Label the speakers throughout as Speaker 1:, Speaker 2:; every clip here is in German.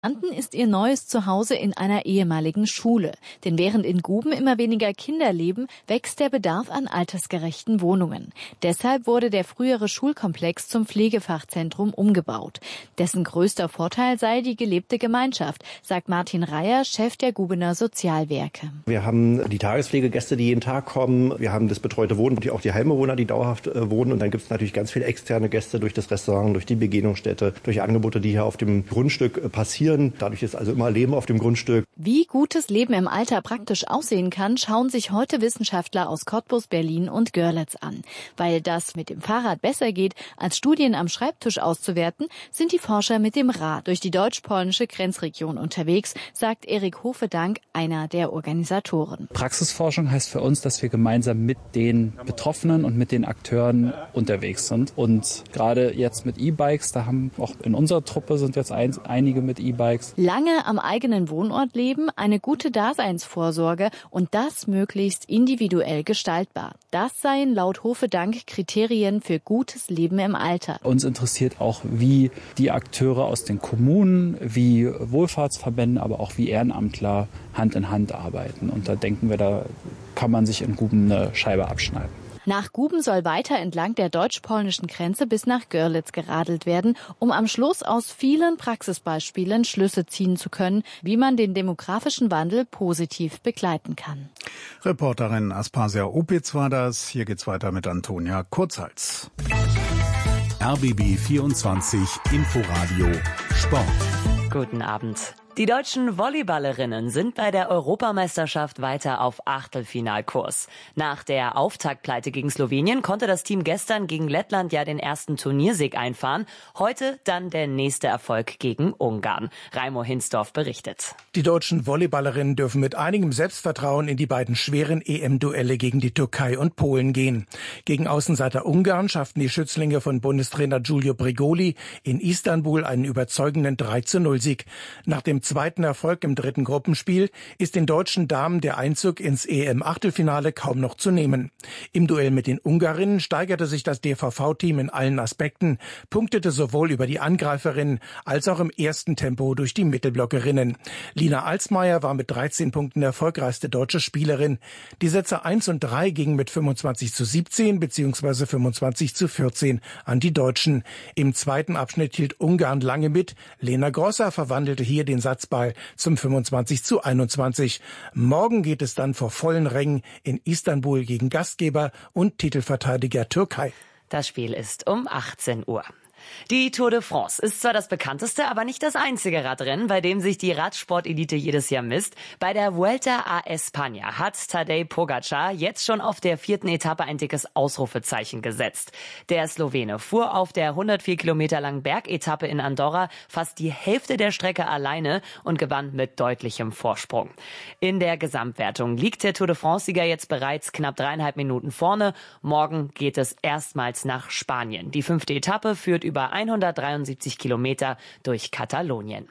Speaker 1: Ist ihr neues Zuhause in einer ehemaligen Schule. Denn während in Guben immer weniger Kinder leben, wächst der Bedarf an altersgerechten Wohnungen. Deshalb wurde der frühere Schulkomplex zum Pflegefachzentrum umgebaut. Dessen größter Vorteil sei die gelebte Gemeinschaft, sagt Martin Reier, Chef der Gubener Sozialwerke.
Speaker 2: Wir haben die Tagespflegegäste, die jeden Tag kommen. Wir haben das betreute Wohnen, auch die Heimbewohner, die dauerhaft wohnen. Und dann gibt es natürlich ganz viele externe Gäste durch das Restaurant, durch die Begegnungsstätte, durch Angebote, die hier auf dem Grundstück passieren. Dadurch ist also immer Leben auf dem Grundstück.
Speaker 1: Wie gutes Leben im Alter praktisch aussehen kann, schauen sich heute Wissenschaftler aus Cottbus, Berlin und Görlitz an. Weil das mit dem Fahrrad besser geht, als Studien am Schreibtisch auszuwerten, sind die Forscher mit dem Rad durch die deutsch-polnische Grenzregion unterwegs, sagt Erik Hofedank, einer der Organisatoren.
Speaker 3: Praxisforschung heißt für uns, dass wir gemeinsam mit den Betroffenen und mit den Akteuren unterwegs sind. Und gerade jetzt mit E-Bikes, da haben auch in unserer Truppe sind jetzt einige mit E-Bikes.
Speaker 1: Lange am eigenen Wohnort leben, eine gute Daseinsvorsorge und das möglichst individuell gestaltbar. Das seien laut Hofedank Kriterien für gutes Leben im Alter.
Speaker 3: Uns interessiert auch, wie die Akteure aus den Kommunen, wie Wohlfahrtsverbände, aber auch wie Ehrenamtler Hand in Hand arbeiten. Und da denken wir, da kann man sich in Guben eine Scheibe abschneiden.
Speaker 1: Nach Guben soll weiter entlang der deutsch-polnischen Grenze bis nach Görlitz geradelt werden, um am Schluss aus vielen Praxisbeispielen Schlüsse ziehen zu können, wie man den demografischen Wandel positiv begleiten kann.
Speaker 4: Reporterin Aspasia Opitz war das. Hier geht's weiter mit Antonia Kurzhals.
Speaker 5: RBB 24 Inforadio Sport.
Speaker 6: Guten Abend. Die deutschen Volleyballerinnen sind bei der Europameisterschaft weiter auf Achtelfinalkurs. Nach der Auftaktpleite gegen Slowenien konnte das Team gestern gegen Lettland ja den ersten Turniersieg einfahren. Heute dann der nächste Erfolg gegen Ungarn. Raimo Hinsdorf berichtet.
Speaker 7: Die deutschen Volleyballerinnen dürfen mit einigem Selbstvertrauen in die beiden schweren EM-Duelle gegen die Türkei und Polen gehen. Gegen Außenseiter Ungarn schafften die Schützlinge von Bundestrainer Giulio Brigoli in Istanbul einen überzeugenden 3:0-Sieg. Nach dem zweiten Erfolg im dritten Gruppenspiel ist den deutschen Damen der Einzug ins EM-Achtelfinale kaum noch zu nehmen. Im Duell mit den Ungarinnen steigerte sich das DVV-Team in allen Aspekten, punktete sowohl über die Angreiferinnen als auch im ersten Tempo durch die Mittelblockerinnen. Lina Alsmeier war mit 13 Punkten erfolgreichste deutsche Spielerin. Die Sätze 1 und 3 gingen mit 25:17 bzw. 25:14 an die Deutschen. Im zweiten Abschnitt hielt Ungarn lange mit. Lena Grosser verwandelte hier den Satzball zum 25:21. Morgen geht es dann vor vollen Rängen in Istanbul gegen Gastgeber und Titelverteidiger Türkei.
Speaker 6: Das Spiel ist um 18 Uhr. Die Tour de France ist zwar das bekannteste, aber nicht das einzige Radrennen, bei dem sich die Radsportelite jedes Jahr misst. Bei der Vuelta a España hat Tadej Pogačar jetzt schon auf der 4. Etappe ein dickes Ausrufezeichen gesetzt. Der Slowene fuhr auf der 104 Kilometer langen Bergetappe in Andorra fast die Hälfte der Strecke alleine und gewann mit deutlichem Vorsprung. In der Gesamtwertung liegt der Tour de France-Sieger jetzt bereits knapp 3,5 Minuten vorne. Morgen geht es erstmals nach Spanien. Die 5. Etappe führt über 173 Kilometer durch Katalonien.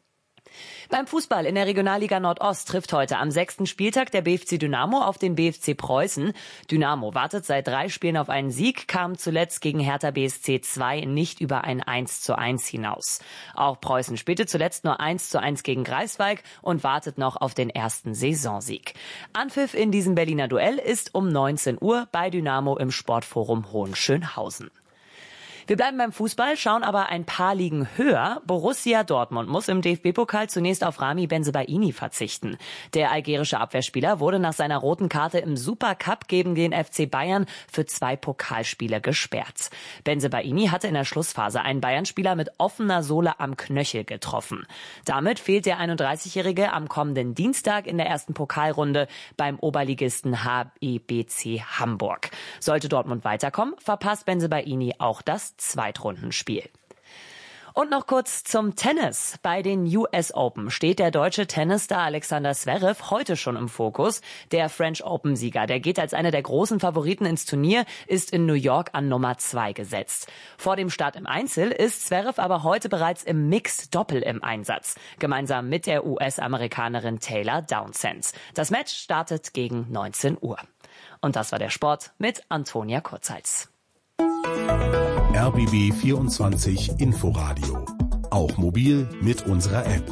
Speaker 6: Beim Fußball in der Regionalliga Nordost trifft heute am 6. Spieltag der BFC Dynamo auf den BFC Preußen. Dynamo wartet seit 3 Spielen auf einen Sieg, kam zuletzt gegen Hertha BSC 2 nicht über ein 1:1 hinaus. Auch Preußen spielte zuletzt nur 1:1 gegen Greifswald und wartet noch auf den ersten Saisonsieg. Anpfiff in diesem Berliner Duell ist um 19 Uhr bei Dynamo im Sportforum Hohenschönhausen. Wir bleiben beim Fußball, schauen aber ein paar Ligen höher. Borussia Dortmund muss im DFB-Pokal zunächst auf Rami Bensebaini verzichten. Der algerische Abwehrspieler wurde nach seiner roten Karte im Supercup gegen den FC Bayern für 2 Pokalspiele gesperrt. Bensebaini hatte in der Schlussphase einen Bayern-Spieler mit offener Sohle am Knöchel getroffen. Damit fehlt der 31-Jährige am kommenden Dienstag in der ersten Pokalrunde beim Oberligisten HEBC Hamburg. Sollte Dortmund weiterkommen, verpasst Bensebaini auch das Zweitrundenspiel. Und noch kurz zum Tennis. Bei den US Open steht der deutsche Tennisstar Alexander Zverev heute schon im Fokus. Der French Open-Sieger, der geht als einer der großen Favoriten ins Turnier, ist in New York an Nummer 2 gesetzt. Vor dem Start im Einzel ist Zverev aber heute bereits im Mixed-Doppel im Einsatz, gemeinsam mit der US-Amerikanerin Taylor Townsend. Das Match startet gegen 19 Uhr. Und das war der Sport mit Antonia Kurzhals.
Speaker 5: RBB 24 Inforadio. Auch mobil mit unserer App.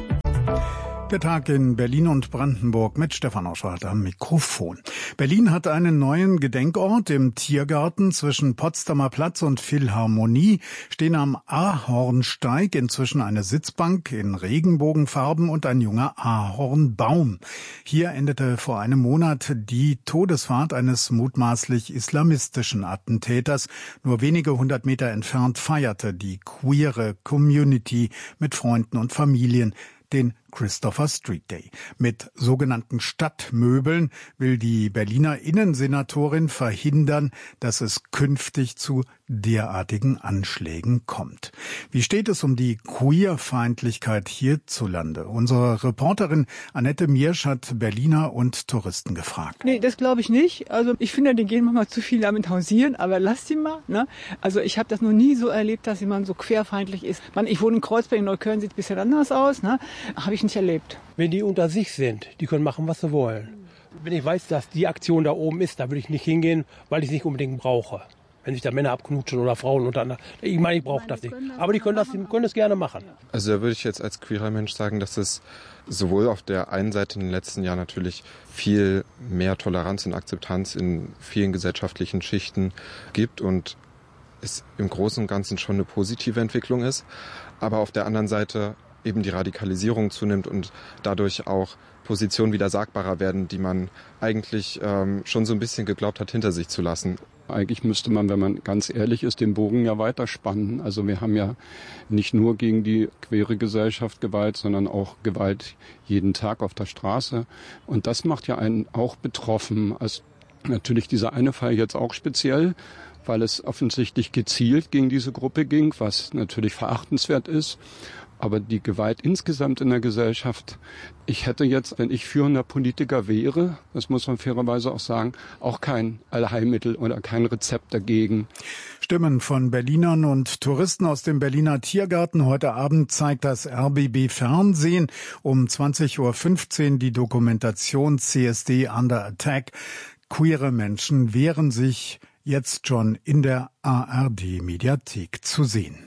Speaker 4: Der Tag in Berlin und Brandenburg mit Stefan Oschwald am Mikrofon. Berlin hat einen neuen Gedenkort im Tiergarten. Zwischen Potsdamer Platz und Philharmonie stehen am Ahornsteig inzwischen eine Sitzbank in Regenbogenfarben und ein junger Ahornbaum. Hier endete vor einem Monat die Todesfahrt eines mutmaßlich islamistischen Attentäters. Nur wenige 100 Meter entfernt feierte die queere Community mit Freunden und Familien den Christopher Street Day. Mit sogenannten Stadtmöbeln will die Berliner Innensenatorin verhindern, dass es künftig zu derartigen Anschlägen kommt. Wie steht es um die Queerfeindlichkeit hierzulande? Unsere Reporterin Annette Miersch hat Berliner und Touristen gefragt.
Speaker 8: Nee, das glaube ich nicht. Also ich finde, die gehen manchmal zu viel damit hausieren, aber lasst sie mal. Ne? Also ich habe das noch nie so erlebt, dass jemand so querfeindlich ist. Ich wohne in Kreuzberg, in Neukölln sieht es ein bisschen anders aus. Ne? Habe ich nicht erlebt.
Speaker 9: Wenn die unter sich sind, die können machen, was sie wollen. Wenn ich weiß, dass die Aktion da oben ist, da würde ich nicht hingehen, weil ich es nicht unbedingt brauche. Wenn sich da Männer abknutschen oder Frauen untereinander. Ich meine, ich brauche das nicht. Aber die können das gerne machen.
Speaker 10: Also da würde ich jetzt als queerer Mensch sagen, dass es sowohl auf der einen Seite in den letzten Jahren natürlich viel mehr Toleranz und Akzeptanz in vielen gesellschaftlichen Schichten gibt und es im Großen und Ganzen schon eine positive Entwicklung ist. Aber auf der anderen Seite eben die Radikalisierung zunimmt und dadurch auch Positionen wieder sagbarer werden, die man eigentlich schon so ein bisschen geglaubt hat, hinter sich zu lassen.
Speaker 11: Eigentlich müsste man, wenn man ganz ehrlich ist, den Bogen ja weiterspannen. Also wir haben ja nicht nur gegen die queere Gesellschaft Gewalt, sondern auch Gewalt jeden Tag auf der Straße. Und das macht ja einen auch betroffen. Also natürlich dieser eine Fall jetzt auch speziell, weil es offensichtlich gezielt gegen diese Gruppe ging, was natürlich verachtenswert ist. Aber die Gewalt insgesamt in der Gesellschaft, ich hätte jetzt, wenn ich führender Politiker wäre, das muss man fairerweise auch sagen, auch kein Allheilmittel oder kein Rezept dagegen.
Speaker 4: Stimmen von Berlinern und Touristen aus dem Berliner Tiergarten. Heute Abend zeigt das RBB Fernsehen um 20.15 Uhr die Dokumentation CSD Under Attack. Queere Menschen wehren sich jetzt schon in der ARD-Mediathek zu sehen.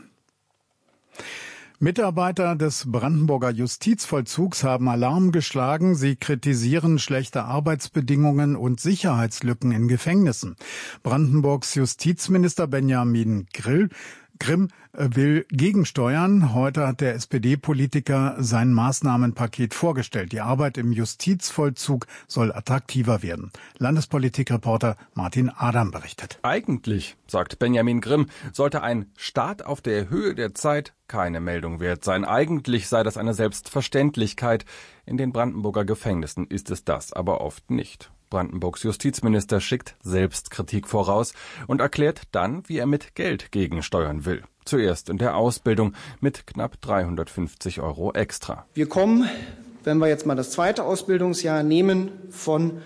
Speaker 4: Mitarbeiter des Brandenburger Justizvollzugs haben Alarm geschlagen. Sie kritisieren schlechte Arbeitsbedingungen und Sicherheitslücken in Gefängnissen. Brandenburgs Justizminister Benjamin Grimm will gegensteuern. Heute hat der SPD-Politiker sein Maßnahmenpaket vorgestellt. Die Arbeit im Justizvollzug soll attraktiver werden. Landespolitikreporter Martin Adam berichtet.
Speaker 12: Eigentlich, sagt Benjamin Grimm, sollte ein Staat auf der Höhe der Zeit keine Meldung wert sein. Eigentlich sei das eine Selbstverständlichkeit. In den Brandenburger Gefängnissen ist es das aber oft nicht. Brandenburgs Justizminister schickt Selbstkritik voraus und erklärt dann, wie er mit Geld gegensteuern will. Zuerst in der Ausbildung mit knapp 350 € extra.
Speaker 13: Wir kommen, wenn wir jetzt mal das zweite Ausbildungsjahr nehmen, von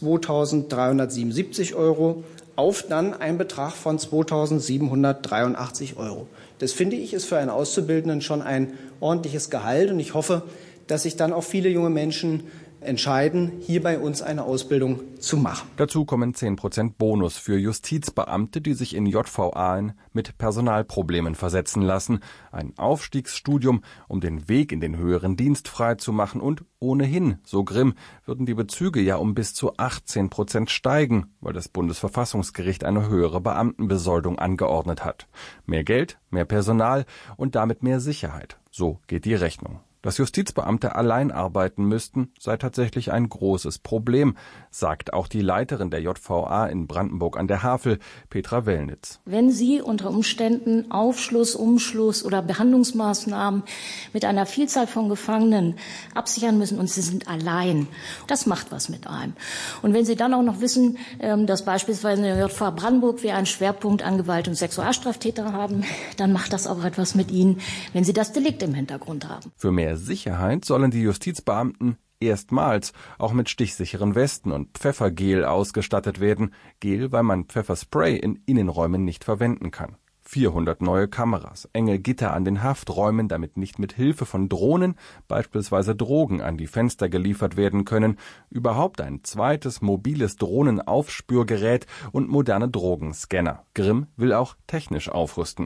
Speaker 13: 2.377 € auf dann einen Betrag von 2.783 €. Das finde ich ist für einen Auszubildenden schon ein ordentliches Gehalt und ich hoffe, dass sich dann auch viele junge Menschen entscheiden, hier bei uns eine Ausbildung zu machen.
Speaker 12: Dazu kommen 10% Bonus für Justizbeamte, die sich in JVAen mit Personalproblemen versetzen lassen. Ein Aufstiegsstudium, um den Weg in den höheren Dienst frei zu machen. Und ohnehin, so Grimm, würden die Bezüge ja um bis zu 18% steigen, weil das Bundesverfassungsgericht eine höhere Beamtenbesoldung angeordnet hat. Mehr Geld, mehr Personal und damit mehr Sicherheit. So geht die Rechnung. Dass Justizbeamte allein arbeiten müssten, sei tatsächlich ein großes Problem, sagt auch die Leiterin der JVA in Brandenburg an der Havel, Petra Wellnitz.
Speaker 14: Wenn Sie unter Umständen Aufschluss, Umschluss oder Behandlungsmaßnahmen mit einer Vielzahl von Gefangenen absichern müssen und Sie sind allein, das macht was mit einem. Und wenn Sie dann auch noch wissen, dass beispielsweise in der JVA Brandenburg wir einen Schwerpunkt an Gewalt- und Sexualstraftäter haben, dann macht das auch etwas mit Ihnen, wenn Sie das Delikt im Hintergrund haben.
Speaker 12: Für mehr Sicherheit sollen die Justizbeamten erstmals auch mit stichsicheren Westen und Pfeffergel ausgestattet werden. Gel, weil man Pfefferspray in Innenräumen nicht verwenden kann. 400 neue Kameras, enge Gitter an den Hafträumen, damit nicht mit Hilfe von Drohnen beispielsweise Drogen an die Fenster geliefert werden können. Überhaupt ein zweites mobiles Drohnenaufspürgerät und moderne Drogenscanner. Grimm will auch technisch aufrüsten.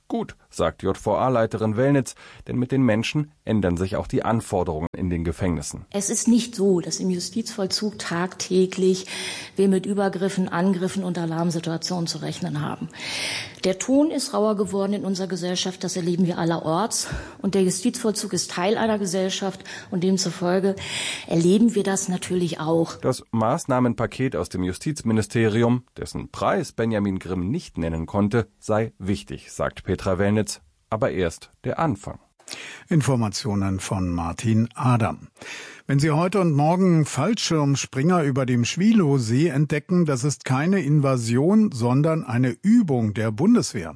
Speaker 12: Gut, sagt JVA-Leiterin Wellnitz, denn mit den Menschen ändern sich auch die Anforderungen in den Gefängnissen.
Speaker 14: Es ist nicht so, dass im Justizvollzug tagtäglich wir mit Übergriffen, Angriffen und Alarmsituationen zu rechnen haben. Der Ton ist rauer geworden in unserer Gesellschaft, das erleben wir allerorts. Und der Justizvollzug ist Teil einer Gesellschaft und demzufolge erleben wir das natürlich auch.
Speaker 12: Das Maßnahmenpaket aus dem Justizministerium, dessen Preis Benjamin Grimm nicht nennen konnte, sei wichtig, sagt Petra Wellnitz, aber erst der Anfang.
Speaker 4: Informationen von Martin Adam. Wenn Sie heute und morgen Fallschirmspringer über dem Schwielowsee entdecken, das ist keine Invasion, sondern eine Übung der Bundeswehr.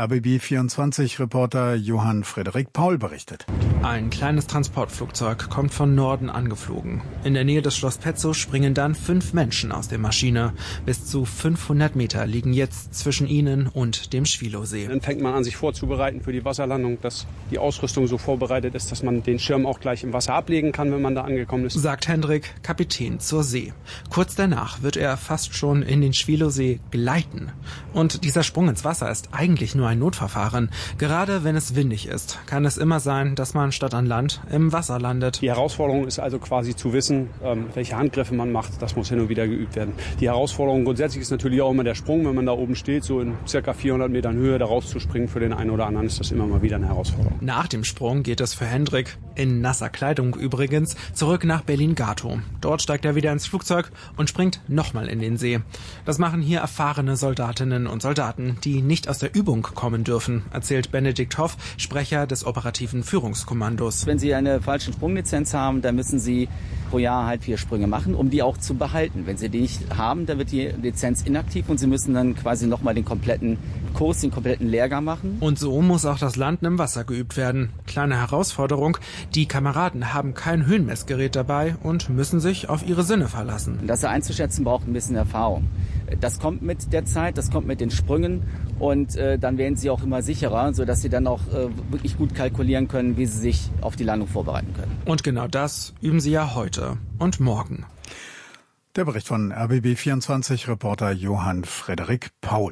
Speaker 4: RBB24-Reporter Johann Frederik Paul berichtet.
Speaker 15: Ein kleines Transportflugzeug kommt von Norden angeflogen. In der Nähe des Schloss Petzow springen dann 5 Menschen aus der Maschine. Bis zu 500 Meter liegen jetzt zwischen ihnen und dem Schwielowsee.
Speaker 16: Dann fängt man an, sich vorzubereiten für die Wasserlandung, dass die Ausrüstung so vorbereitet ist, dass man den Schirm auch gleich im Wasser ablegen kann, wenn man da angekommen ist.
Speaker 15: Sagt Hendrik, Kapitän zur See. Kurz danach wird er fast schon in den Schwielowsee gleiten. Und dieser Sprung ins Wasser ist eigentlich nur ein Notverfahren. Gerade wenn es windig ist, kann es immer sein, dass man statt an Land im Wasser landet.
Speaker 16: Die Herausforderung ist also quasi zu wissen, welche Handgriffe man macht. Das muss hin und wieder geübt werden. Die Herausforderung grundsätzlich ist natürlich auch immer der Sprung, wenn man da oben steht, so in ca. 400 Metern Höhe da rauszuspringen. Für den einen oder anderen ist das immer mal wieder eine Herausforderung.
Speaker 15: Nach dem Sprung geht es für Hendrik, in nasser Kleidung übrigens, zurück nach Berlin-Gatow. Dort steigt er wieder ins Flugzeug und springt nochmal in den See. Das machen hier erfahrene Soldatinnen und Soldaten, die nicht aus der Übung kommen dürfen, erzählt Benedikt Hoff, Sprecher des operativen Führungskommandos.
Speaker 17: Wenn Sie eine falsche Sprunglizenz haben, dann müssen Sie pro Jahr halt 4 Sprünge machen, um die auch zu behalten. Wenn Sie die nicht haben, dann wird die Lizenz inaktiv und Sie müssen dann quasi nochmal den kompletten Kurs, den kompletten Lehrgang machen.
Speaker 15: Und so muss auch das Landen im Wasser geübt werden. Kleine Herausforderung, die Kameraden haben kein Höhenmessgerät dabei und müssen sich auf ihre Sinne verlassen.
Speaker 17: Das einzuschätzen braucht ein bisschen Erfahrung. Das kommt mit der Zeit, das kommt mit den Sprüngen und dann werden Sie auch immer sicherer, sodass Sie dann auch wirklich gut kalkulieren können, wie Sie sich auf die Landung vorbereiten können.
Speaker 15: Und genau das üben Sie ja heute und morgen.
Speaker 4: Der Bericht von RBB24-Reporter Johann Frederik Paul.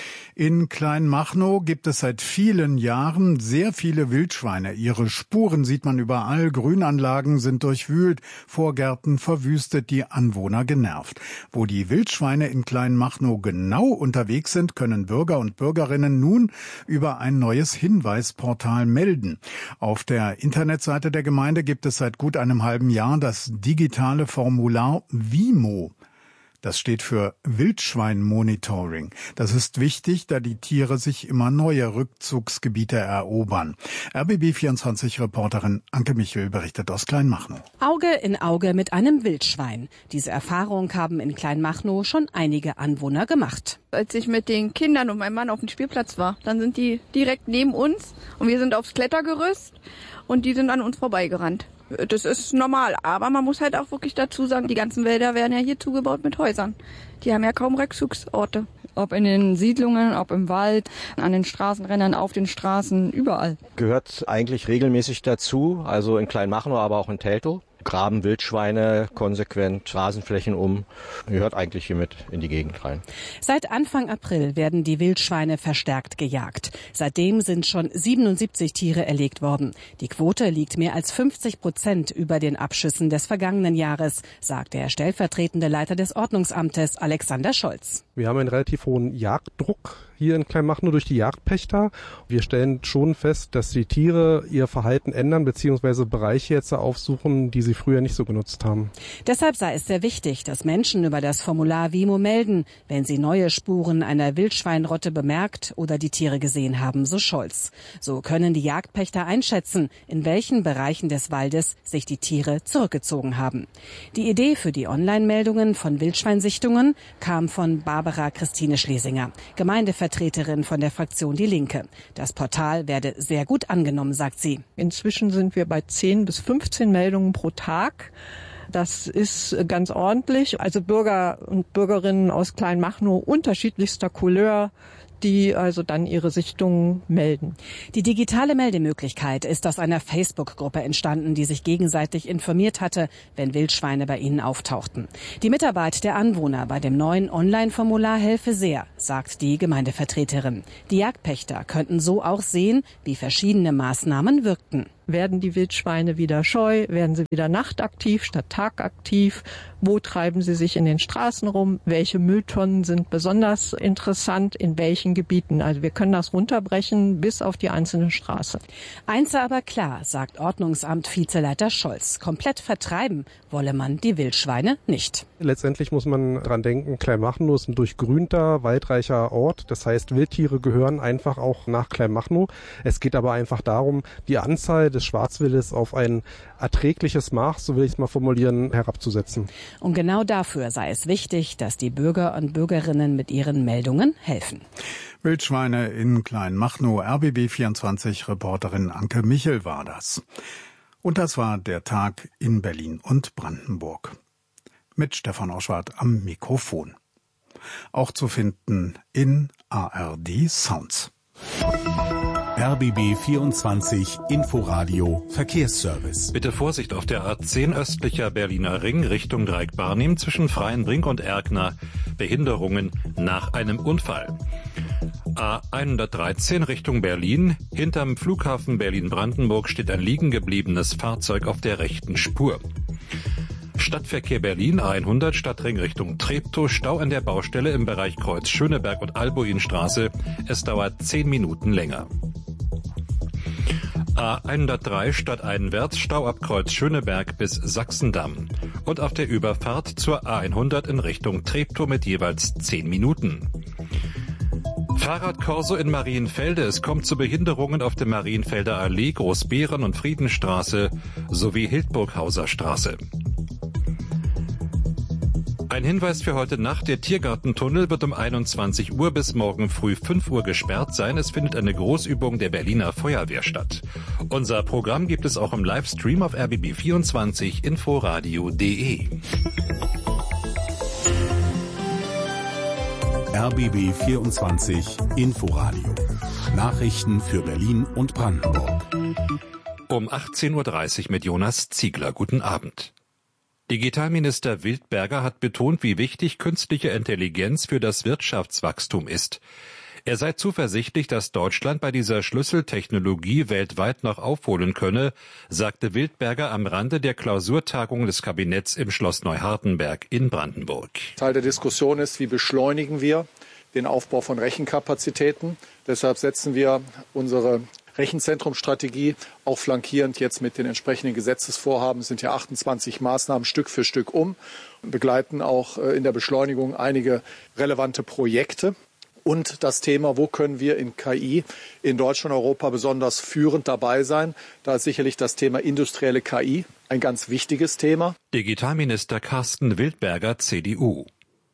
Speaker 4: In Kleinmachnow gibt es seit vielen Jahren sehr viele Wildschweine. Ihre Spuren sieht man überall. Grünanlagen sind durchwühlt, Vorgärten verwüstet, die Anwohner genervt. Wo die Wildschweine in Kleinmachnow genau unterwegs sind, können Bürger und Bürgerinnen nun über ein neues Hinweisportal melden. Auf der Internetseite der Gemeinde gibt es seit gut einem halben Jahr das digitale Formular WIMO. Das steht für Wildschwein-Monitoring. Das ist wichtig, da die Tiere sich immer neue Rückzugsgebiete erobern. RBB24-Reporterin Anke Michel berichtet aus Kleinmachnow.
Speaker 18: Auge in Auge mit einem Wildschwein. Diese Erfahrung haben in Kleinmachnow schon einige Anwohner gemacht.
Speaker 19: Als ich mit den Kindern und meinem Mann auf dem Spielplatz war, dann sind die direkt neben uns und wir sind aufs Klettergerüst und die sind an uns vorbeigerannt. Das ist normal, aber man muss halt auch wirklich dazu sagen, die ganzen Wälder werden ja hier zugebaut mit Häusern. Die haben ja kaum Rückzugsorte.
Speaker 20: Ob in den Siedlungen, ob im Wald, an den Straßenrändern, auf den Straßen, überall.
Speaker 21: Gehört eigentlich regelmäßig dazu, also in Kleinmachnow, aber auch in Teltow. Graben Wildschweine konsequent, Rasenflächen um, gehört eigentlich hiermit in die Gegend rein.
Speaker 18: Seit Anfang April werden die Wildschweine verstärkt gejagt. Seitdem sind schon 77 Tiere erlegt worden. Die Quote liegt mehr als 50% über den Abschüssen des vergangenen Jahres, sagt der stellvertretende Leiter des Ordnungsamtes Alexander Scholz.
Speaker 22: Wir haben einen relativ hohen Jagddruck hier in Kleinmachnow durch die Jagdpächter. Wir stellen schon fest, dass die Tiere ihr Verhalten ändern bzw. Bereiche jetzt aufsuchen, die sie früher nicht so genutzt haben.
Speaker 18: Deshalb sei es sehr wichtig, dass Menschen über das Formular WIMO melden, wenn sie neue Spuren einer Wildschweinrotte bemerkt oder die Tiere gesehen haben, so Scholz. So können die Jagdpächter einschätzen, in welchen Bereichen des Waldes sich die Tiere zurückgezogen haben. Die Idee für die Online-Meldungen von Wildschweinsichtungen kam von Barbara Christine Schlesinger, Gemeindevertreterin von der Fraktion Die Linke. Das Portal werde sehr gut angenommen, sagt sie.
Speaker 23: Inzwischen sind wir bei 10 bis 15 Meldungen pro Tag. Das ist ganz ordentlich. Also Bürger und Bürgerinnen aus Kleinmachnow unterschiedlichster Couleur, die also dann ihre Sichtungen melden.
Speaker 18: Die digitale Meldemöglichkeit ist aus einer Facebook-Gruppe entstanden, die sich gegenseitig informiert hatte, wenn Wildschweine bei ihnen auftauchten. Die Mitarbeit der Anwohner bei dem neuen Online-Formular helfe sehr, sagt die Gemeindevertreterin. Die Jagdpächter könnten so auch sehen, wie verschiedene Maßnahmen wirkten.
Speaker 23: Werden die Wildschweine wieder scheu? Werden sie wieder nachtaktiv statt tagaktiv? Wo treiben sie sich in den Straßen rum? Welche Mülltonnen sind besonders interessant? In welchen Gebieten? Also wir können das runterbrechen bis auf die einzelne Straße.
Speaker 18: Eins aber klar, sagt Ordnungsamt-Vizeleiter Scholz. Komplett vertreiben wolle man die Wildschweine nicht.
Speaker 22: Letztendlich muss man dran denken, Kleinmachnow ist ein durchgrünter, waldreicher Ort. Das heißt, Wildtiere gehören einfach auch nach Kleinmachnow. Es geht aber einfach darum, die Anzahl des Schwarzwildes auf ein erträgliches Maß, so will ich es mal formulieren, herabzusetzen.
Speaker 18: Und genau dafür sei es wichtig, dass die Bürger und Bürgerinnen mit ihren Meldungen helfen.
Speaker 4: Wildschweine in Kleinmachnow, RBB24-Reporterin Anke Michel war das. Und das war der Tag in Berlin und Brandenburg. Mit Stefan Oschwart am Mikrofon. Auch zu finden in ARD Sounds.
Speaker 5: RBB 24 Inforadio Verkehrsservice.
Speaker 1: Bitte Vorsicht auf der A10 östlicher Berliner Ring Richtung Dreieck-Barnim zwischen Freienbrink und Erkner. Behinderungen nach einem Unfall. A113 Richtung Berlin. Hinterm Flughafen Berlin-Brandenburg steht ein liegen gebliebenes Fahrzeug auf der rechten Spur. Stadtverkehr Berlin, A100 Stadtring Richtung Treptow, Stau an der Baustelle im Bereich Kreuz Schöneberg und Albuinstraße. Es dauert 10 Minuten länger. A103 stadteinwärts, Stau ab Kreuz Schöneberg bis Sachsendamm. Und auf der Überfahrt zur A100 in Richtung Treptow mit jeweils 10 Minuten. Fahrradkorso in Marienfelde. Es kommt zu Behinderungen auf der Marienfelder Allee, Großbeeren- und Friedenstraße sowie Hildburghauser Straße. Ein Hinweis für heute Nacht. Der Tiergartentunnel wird um 21 Uhr bis morgen früh 5 Uhr gesperrt sein. Es findet eine Großübung der Berliner Feuerwehr statt. Unser Programm gibt es auch im Livestream auf RBB24 Inforadio.de.
Speaker 5: RBB 24 Inforadio. Nachrichten für Berlin und Brandenburg.
Speaker 1: Um 18.30 Uhr mit Jonas Ziegler. Guten Abend. Digitalminister Wildberger hat betont, wie wichtig künstliche Intelligenz für das Wirtschaftswachstum ist. Er sei zuversichtlich, dass Deutschland bei dieser Schlüsseltechnologie weltweit noch aufholen könne, sagte Wildberger am Rande der Klausurtagung des Kabinetts im Schloss Neuhardenberg in Brandenburg.
Speaker 2: Teil der Diskussion ist, wie beschleunigen wir den Aufbau von Rechenkapazitäten. Deshalb setzen wir unsere Rechenzentrumstrategie auch flankierend jetzt mit den entsprechenden Gesetzesvorhaben. Es sind ja 28 Maßnahmen Stück für Stück und begleiten auch in der Beschleunigung einige relevante Projekte. Und das Thema, wo können wir in KI in Deutschland und Europa besonders führend dabei sein? Da ist sicherlich das Thema industrielle KI ein ganz wichtiges Thema.
Speaker 1: Digitalminister Carsten Wildberger, CDU.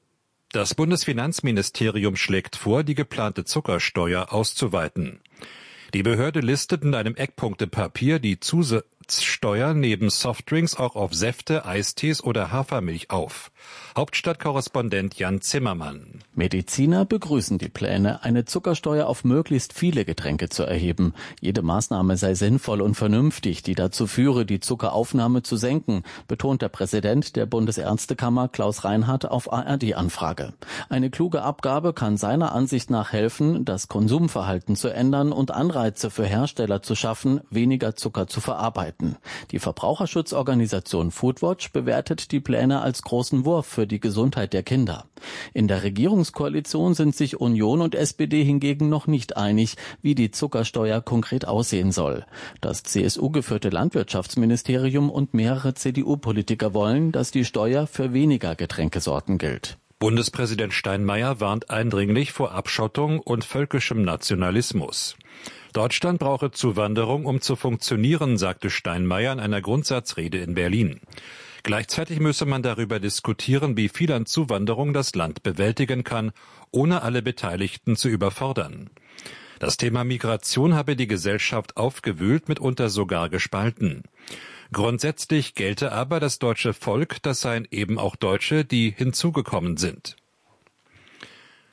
Speaker 1: Das Bundesfinanzministerium schlägt vor, die geplante Zuckersteuer auszuweiten. Die Behörde listet in einem Eckpunktepapier die Zusatzsteuer neben Softdrinks auch auf Säfte, Eistees oder Hafermilch auf. Hauptstadtkorrespondent Jan Zimmermann.
Speaker 3: Mediziner begrüßen die Pläne, eine Zuckersteuer auf möglichst viele Getränke zu erheben. Jede Maßnahme sei sinnvoll und vernünftig, die dazu führe, die Zuckeraufnahme zu senken, betont der Präsident der Bundesärztekammer Klaus Reinhardt auf ARD-Anfrage. Eine kluge Abgabe kann seiner Ansicht nach helfen, das Konsumverhalten zu ändern und Anreize für Hersteller zu schaffen, weniger Zucker zu verarbeiten. Die Verbraucherschutzorganisation Foodwatch bewertet die Pläne als großen Wurf für die Gesundheit der Kinder. In der Regierungskoalition sind sich Union und SPD hingegen noch nicht einig, wie die Zuckersteuer konkret aussehen soll. Das CSU-geführte Landwirtschaftsministerium und mehrere CDU-Politiker wollen, dass die Steuer für weniger Getränkesorten gilt.
Speaker 1: Bundespräsident Steinmeier warnt eindringlich vor Abschottung und völkischem Nationalismus. Deutschland brauche Zuwanderung, um zu funktionieren, sagte Steinmeier in einer Grundsatzrede in Berlin. Gleichzeitig müsse man darüber diskutieren, wie viel an Zuwanderung das Land bewältigen kann, ohne alle Beteiligten zu überfordern. Das Thema Migration habe die Gesellschaft aufgewühlt, mitunter sogar gespalten. Grundsätzlich gelte aber, das deutsche Volk, das seien eben auch Deutsche, die hinzugekommen sind.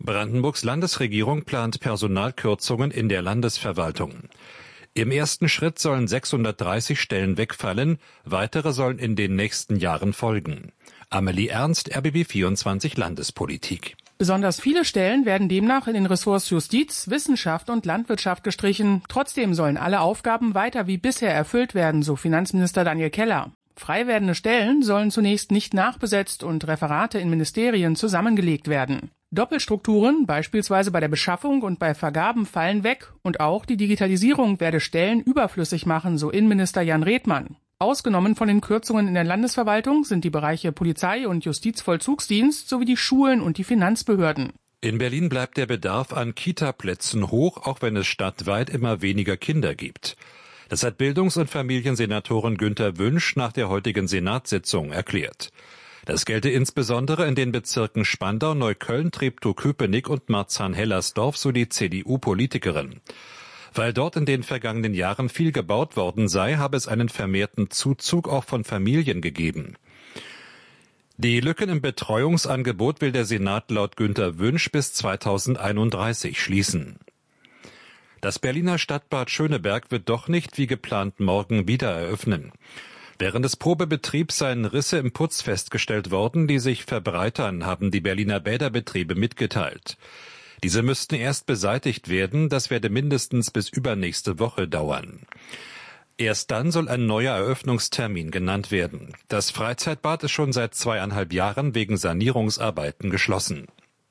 Speaker 1: Brandenburgs Landesregierung plant Personalkürzungen in der Landesverwaltung. Im ersten Schritt sollen 630 Stellen wegfallen, weitere sollen in den nächsten Jahren folgen. Amelie Ernst, RBB 24 Landespolitik.
Speaker 6: Besonders viele Stellen werden demnach in den Ressorts Justiz, Wissenschaft und Landwirtschaft gestrichen. Trotzdem sollen alle Aufgaben weiter wie bisher erfüllt werden, so Finanzminister Daniel Keller. Frei werdende Stellen sollen zunächst nicht nachbesetzt und Referate in Ministerien zusammengelegt werden. Doppelstrukturen, beispielsweise bei der Beschaffung und bei Vergaben, fallen weg und auch die Digitalisierung werde Stellen überflüssig machen, so Innenminister Jan Redmann. Ausgenommen von den Kürzungen in der Landesverwaltung sind die Bereiche Polizei und Justizvollzugsdienst sowie die Schulen und die Finanzbehörden.
Speaker 1: In Berlin bleibt der Bedarf an Kita-Plätzen hoch, auch wenn es stadtweit immer weniger Kinder gibt. Das hat Bildungs- und Familiensenatorin Günter Wünsch nach der heutigen Senatssitzung erklärt. Das gelte insbesondere in den Bezirken Spandau, Neukölln, Treptow-Köpenick und Marzahn-Hellersdorf, so die CDU-Politikerin. Weil dort in den vergangenen Jahren viel gebaut worden sei, habe es einen vermehrten Zuzug auch von Familien gegeben. Die Lücken im Betreuungsangebot will der Senat laut Günter Wünsch bis 2031 schließen. Das Berliner Stadtbad Schöneberg wird doch nicht wie geplant morgen wieder eröffnen. Während des Probebetriebs seien Risse im Putz festgestellt worden, die sich verbreitern, haben die Berliner Bäderbetriebe mitgeteilt. Diese müssten erst beseitigt werden, das werde mindestens bis übernächste Woche dauern. Erst dann soll ein neuer Eröffnungstermin genannt werden. Das Freizeitbad ist schon seit 2,5 Jahren wegen Sanierungsarbeiten geschlossen.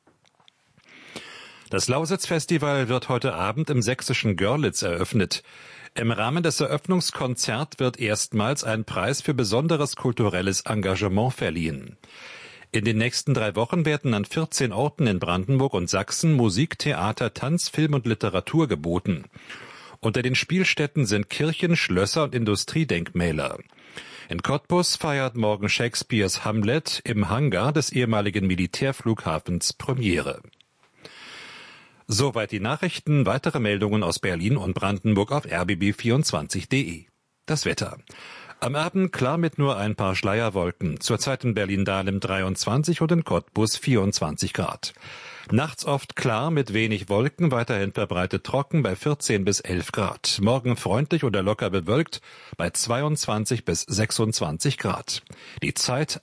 Speaker 1: Das Lausitz-Festival wird heute Abend im sächsischen Görlitz eröffnet. Im Rahmen des Eröffnungskonzerts wird erstmals ein Preis für besonderes kulturelles Engagement verliehen. In den nächsten 3 Wochen werden an 14 Orten in Brandenburg und Sachsen Musik, Theater, Tanz, Film und Literatur geboten. Unter den Spielstätten sind Kirchen, Schlösser und Industriedenkmäler. In Cottbus feiert morgen Shakespeares Hamlet im Hangar des ehemaligen Militärflughafens Premiere. Soweit die Nachrichten. Weitere Meldungen aus Berlin und Brandenburg auf rbb24.de. Das Wetter. Am Abend klar mit nur ein paar Schleierwolken. Zurzeit in Berlin-Dahlem 23 und in Cottbus 24 Grad. Nachts oft klar mit wenig Wolken, weiterhin verbreitet trocken bei 14 bis 11 Grad. Morgen freundlich oder locker bewölkt bei 22 bis 26 Grad. Die Zeit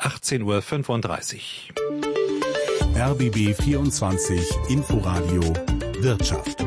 Speaker 1: 18:35 Uhr.
Speaker 5: RBB 24 Inforadio Wirtschaft.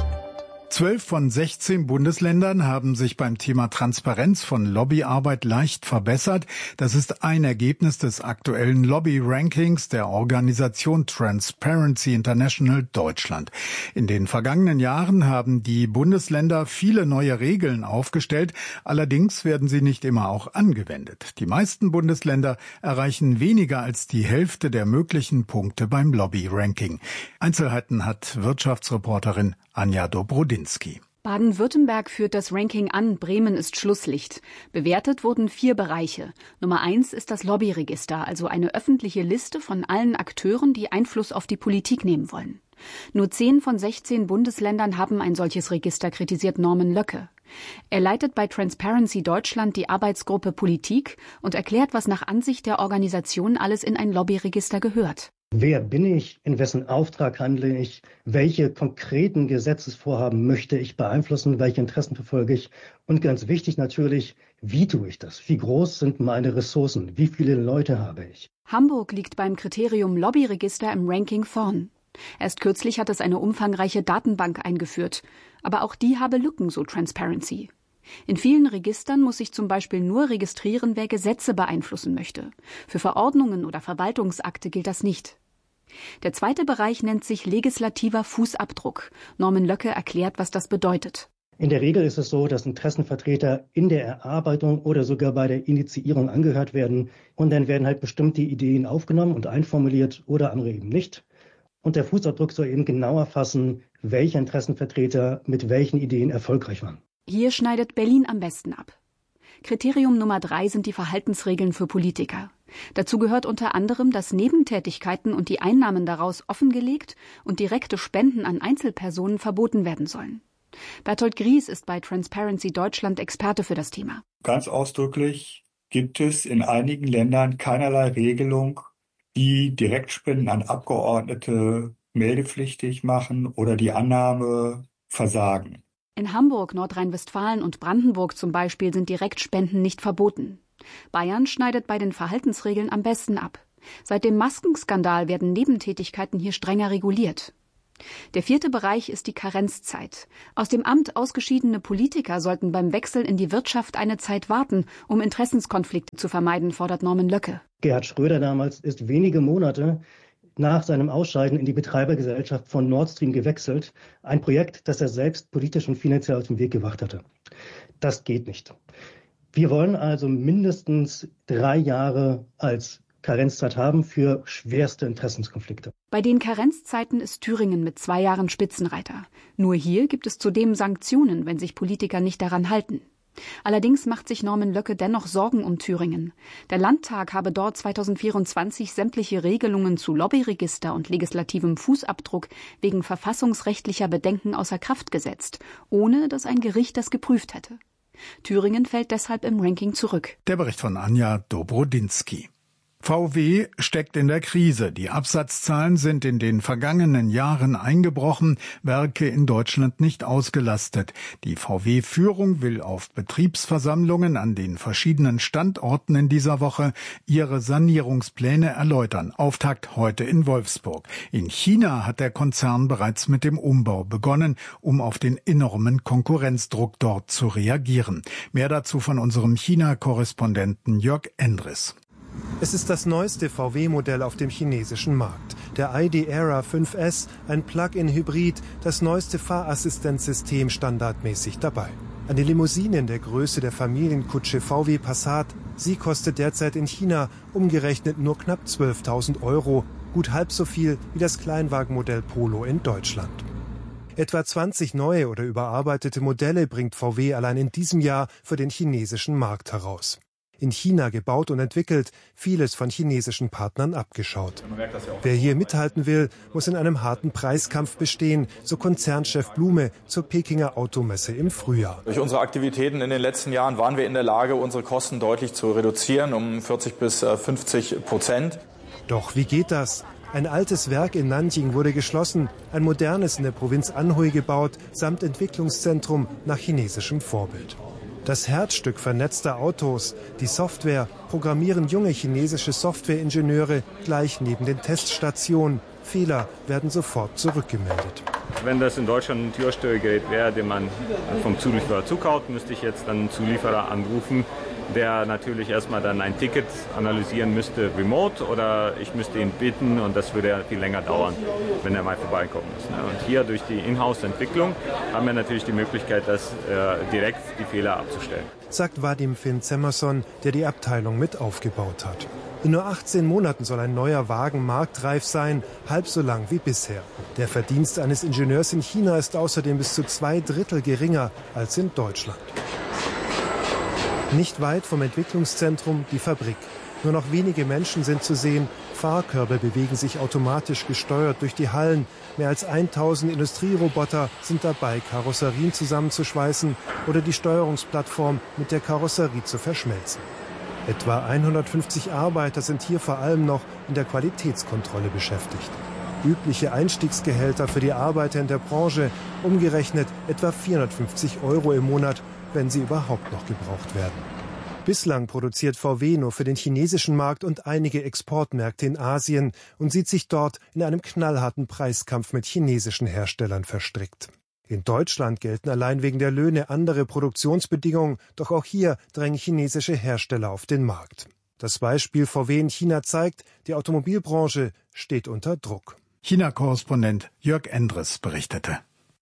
Speaker 4: 12 von 16 Bundesländern haben sich beim Thema Transparenz von Lobbyarbeit leicht verbessert. Das ist ein Ergebnis des aktuellen Lobby-Rankings der Organisation Transparency International Deutschland. In den vergangenen Jahren haben die Bundesländer viele neue Regeln aufgestellt. Allerdings werden sie nicht immer auch angewendet. Die meisten Bundesländer erreichen weniger als die Hälfte der möglichen Punkte beim Lobby-Ranking. Einzelheiten hat Wirtschaftsreporterin Anja Dobrodinsky.
Speaker 7: Baden-Württemberg führt das Ranking an, Bremen ist Schlusslicht. Bewertet wurden 4 Bereiche. Nummer 1 ist das Lobbyregister, also eine öffentliche Liste von allen Akteuren, die Einfluss auf die Politik nehmen wollen. Nur 10 von 16 Bundesländern haben ein solches Register, kritisiert Norman Löcke. Er leitet bei Transparency Deutschland die Arbeitsgruppe Politik und erklärt, was nach Ansicht der Organisation alles in ein Lobbyregister gehört.
Speaker 8: Wer bin ich? In wessen Auftrag handle ich? Welche konkreten Gesetzesvorhaben möchte ich beeinflussen? Welche Interessen verfolge ich? Und ganz wichtig natürlich, wie tue ich das? Wie groß sind meine Ressourcen? Wie viele Leute habe ich?
Speaker 7: Hamburg liegt beim Kriterium Lobbyregister im Ranking vorn. Erst kürzlich hat es eine umfangreiche Datenbank eingeführt. Aber auch die habe Lücken, so Transparency. In vielen Registern muss sich zum Beispiel nur registrieren, wer Gesetze beeinflussen möchte. Für Verordnungen oder Verwaltungsakte gilt das nicht. Der zweite Bereich nennt sich legislativer Fußabdruck. Norman Löcke erklärt, was das bedeutet.
Speaker 8: In der Regel ist es so, dass Interessenvertreter in der Erarbeitung oder sogar bei der Initiierung angehört werden. Und dann werden halt bestimmte Ideen aufgenommen und einformuliert oder andere eben nicht. Und der Fußabdruck soll eben genau erfassen, welche Interessenvertreter mit welchen Ideen erfolgreich waren.
Speaker 7: Hier schneidet Berlin am besten ab. Kriterium Nummer 3 sind die Verhaltensregeln für Politiker. Dazu gehört unter anderem, dass Nebentätigkeiten und die Einnahmen daraus offengelegt und direkte Spenden an Einzelpersonen verboten werden sollen. Bertolt Gries ist bei Transparency Deutschland Experte für das Thema.
Speaker 24: Ganz ausdrücklich gibt es in einigen Ländern keinerlei Regelung, die Direktspenden an Abgeordnete meldepflichtig machen oder die Annahme versagen.
Speaker 7: In Hamburg, Nordrhein-Westfalen und Brandenburg zum Beispiel sind Direktspenden nicht verboten. Bayern schneidet bei den Verhaltensregeln am besten ab. Seit dem Maskenskandal werden Nebentätigkeiten hier strenger reguliert. Der 4. Bereich ist die Karenzzeit. Aus dem Amt ausgeschiedene Politiker sollten beim Wechsel in die Wirtschaft eine Zeit warten, um Interessenskonflikte zu vermeiden, fordert Norman Löcke.
Speaker 8: Gerhard Schröder damals ist wenige Monate nach seinem Ausscheiden in die Betreibergesellschaft von Nord Stream gewechselt. Ein Projekt, das er selbst politisch und finanziell auf den Weg gebracht hatte. Das geht nicht. Wir wollen also mindestens 3 Jahre als Karenzzeit haben für schwerste Interessenskonflikte.
Speaker 7: Bei den Karenzzeiten ist Thüringen mit 2 Jahren Spitzenreiter. Nur hier gibt es zudem Sanktionen, wenn sich Politiker nicht daran halten. Allerdings macht sich Norman Löcke dennoch Sorgen um Thüringen. Der Landtag habe dort 2024 sämtliche Regelungen zu Lobbyregister und legislativem Fußabdruck wegen verfassungsrechtlicher Bedenken außer Kraft gesetzt, ohne dass ein Gericht das geprüft hätte. Thüringen fällt deshalb im Ranking zurück.
Speaker 4: Der Bericht von Anja Dobrodinsky. VW steckt in der Krise. Die Absatzzahlen sind in den vergangenen Jahren eingebrochen, Werke in Deutschland nicht ausgelastet. Die VW-Führung will auf Betriebsversammlungen an den verschiedenen Standorten in dieser Woche ihre Sanierungspläne erläutern. Auftakt heute in Wolfsburg. In China hat der Konzern bereits mit dem Umbau begonnen, um auf den enormen Konkurrenzdruck dort zu reagieren. Mehr dazu von unserem China-Korrespondenten Jörg Endres.
Speaker 9: Es ist das neueste VW-Modell auf dem chinesischen Markt. Der ID.ERA 5S, ein Plug-in-Hybrid, das neueste Fahrassistenzsystem standardmäßig dabei. Eine Limousine in der Größe der Familienkutsche VW Passat. Sie kostet derzeit in China umgerechnet nur knapp 12.000 €, gut halb so viel wie das Kleinwagenmodell Polo in Deutschland. Etwa 20 neue oder überarbeitete Modelle bringt VW allein in diesem Jahr für den chinesischen Markt heraus. In China gebaut und entwickelt, vieles von chinesischen Partnern abgeschaut. Wer hier mithalten will, muss in einem harten Preiskampf bestehen, so Konzernchef Blume zur Pekinger Automesse im Frühjahr.
Speaker 10: Durch unsere Aktivitäten in den letzten Jahren waren wir in der Lage, unsere Kosten deutlich zu reduzieren, um 40-50%.
Speaker 9: Doch wie geht das? Ein altes Werk in Nanjing wurde geschlossen, ein modernes in der Provinz Anhui gebaut, samt Entwicklungszentrum nach chinesischem Vorbild. Das Herzstück vernetzter Autos, die Software, programmieren junge chinesische Softwareingenieure gleich neben den Teststationen. Fehler werden sofort zurückgemeldet.
Speaker 11: Wenn das in Deutschland ein Türsteuergerät wäre, den man vom Zulieferer zukauft, müsste ich jetzt dann einen Zulieferer anrufen, der natürlich erstmal dann ein Ticket analysieren müsste remote, oder ich müsste ihn bitten, und das würde ja viel länger dauern, wenn er mal vorbeikommen muss. Und hier durch die Inhouse-Entwicklung haben wir natürlich die Möglichkeit, das direkt die Fehler abzustellen.
Speaker 9: Sagt Vadim Finn-Zemmerson, der die Abteilung mit aufgebaut hat. In nur 18 Monaten soll ein neuer Wagen marktreif sein, halb so lang wie bisher. Der Verdienst eines Ingenieurs in China ist außerdem bis zu 2/3 geringer als in Deutschland. Nicht weit vom Entwicklungszentrum die Fabrik. Nur noch wenige Menschen sind zu sehen. Fahrkörbe bewegen sich automatisch gesteuert durch die Hallen. Mehr als 1000 Industrieroboter sind dabei, Karosserien zusammenzuschweißen oder die Steuerungsplattform mit der Karosserie zu verschmelzen. Etwa 150 Arbeiter sind hier vor allem noch in der Qualitätskontrolle beschäftigt. Übliche Einstiegsgehälter für die Arbeiter in der Branche, umgerechnet etwa 450 € im Monat, wenn sie überhaupt noch gebraucht werden. Bislang produziert VW nur für den chinesischen Markt und einige Exportmärkte in Asien und sieht sich dort in einem knallharten Preiskampf mit chinesischen Herstellern verstrickt. In Deutschland gelten allein wegen der Löhne andere Produktionsbedingungen, doch auch hier drängen chinesische Hersteller auf den Markt. Das Beispiel VW in China zeigt, die Automobilbranche steht unter Druck.
Speaker 4: China-Korrespondent Jörg Endres berichtete.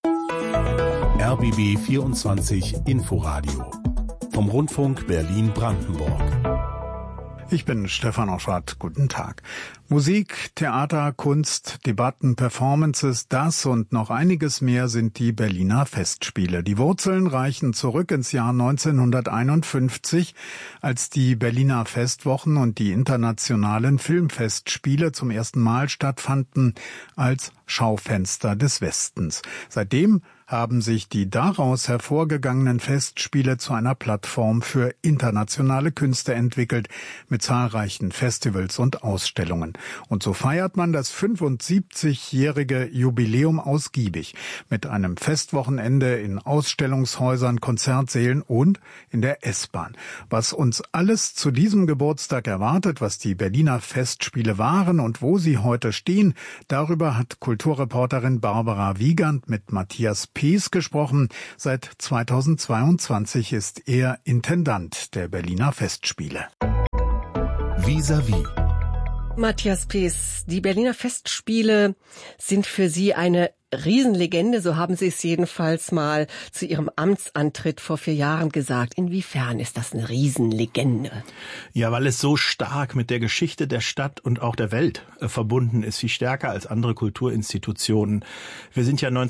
Speaker 5: RBB 24 Inforadio vom Rundfunk Berlin-Brandenburg.
Speaker 4: Ich bin Stefan Oschwart. Guten Tag. Musik, Theater, Kunst, Debatten, Performances, das und noch einiges mehr sind die Berliner Festspiele. Die Wurzeln reichen zurück ins Jahr 1951, als die Berliner Festwochen und die internationalen Filmfestspiele zum ersten Mal stattfanden als Schaufenster des Westens. Seitdem haben sich die daraus hervorgegangenen Festspiele zu einer Plattform für internationale Künste entwickelt, mit zahlreichen Festivals und Ausstellungen. Und so feiert man das 75-jährige Jubiläum ausgiebig mit einem Festwochenende in Ausstellungshäusern, Konzertsälen und in der S-Bahn. Was uns alles zu diesem Geburtstag erwartet, was die Berliner Festspiele waren und wo sie heute stehen, darüber hat Kulturreporterin Barbara Wiegand mit Matthias Pees gesprochen. Seit 2022 ist er Intendant der Berliner Festspiele.
Speaker 5: Vis-à-vis.
Speaker 12: Matthias Pees, die Berliner Festspiele sind für Sie eine Riesenlegende, so haben Sie es jedenfalls mal zu Ihrem Amtsantritt vor 4 Jahren gesagt. Inwiefern ist das eine Riesenlegende?
Speaker 13: Ja, weil es so stark mit der Geschichte der Stadt und auch der Welt verbunden ist, viel stärker als andere Kulturinstitutionen. Wir sind ja